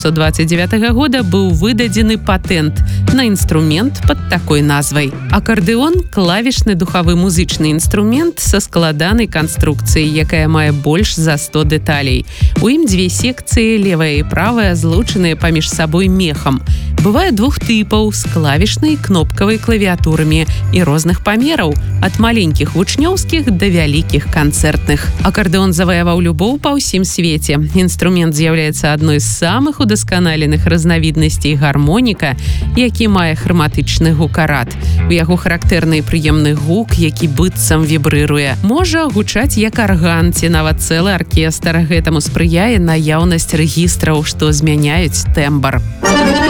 1929 года быў выдадзены патэнт на інструмент пад такой назвай. Акардэон – клавішны духавы музычны інструмент са складанай канструкцыяй, якая мае больш за 100 дэталей. У ім дзве секцыі, левая і правая, злучаныя паміж сабой мехам. Бывае двух тыпаў з клавішнай кнопкавай клавіатурамі і розных памераў, ад маленькіх вучнёўскіх да вялікіх канцэртных. Акардэон заваяваў любоў па ўсім свеце. Інструмент з'яўляецца адной з самых удасканаленых разнавіднасцей гармоніка, які мае храматычны гукарат. У яго характэрны прыемны гук, які быццам вібрыруе. Можа гучаць як арган ці нават цэлы аркестр. Гэтаму спрыяе наяўнасць рэгістраў, што змяняюць тэмбр.